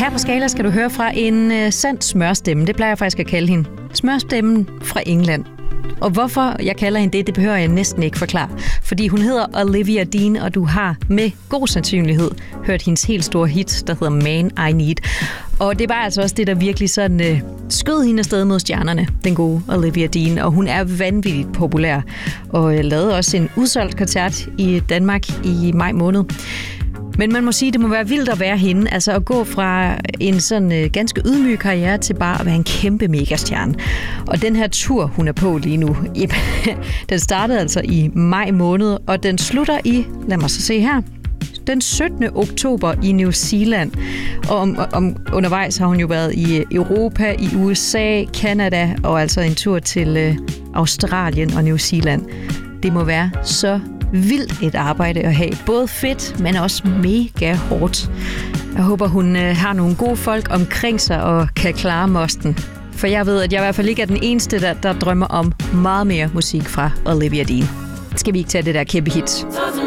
Her på Skala skal du høre fra en sand smørstemme. Det plejer jeg faktisk at kalde hende. Smørstemmen fra England. Og hvorfor jeg kalder hende det behøver jeg næsten ikke forklare. Fordi hun hedder Olivia Dean, og du har med god sandsynlighed hørt hendes helt store hit, der hedder Man I Need. Og det var altså også det, der virkelig sådan skød hende afsted mod stjernerne, den gode Olivia Dean. Og hun er vanvittigt populær, og lavede også en udsolgt koncert i Danmark i maj måned. Men man må sige, at det må være vildt at være hende, altså at gå fra en sådan ganske ydmyg karriere til bare at være en kæmpe megastjerne. Og den her tur, hun er på lige nu, den startede altså i maj måned, og den slutter i, lad mig så se her, den 17. oktober i New Zealand. Og undervejs har hun jo været i Europa, i USA, Canada og altså en tur til Australien og New Zealand. Det må være så vildt et arbejde at have. Både fedt, men også mega hårdt. Jeg håber, hun har nogle gode folk omkring sig og kan klare mosten. For jeg ved, at jeg i hvert fald ikke er den eneste, der drømmer om meget mere musik fra Olivia Dean. Skal vi ikke tage det der kæmpe hit?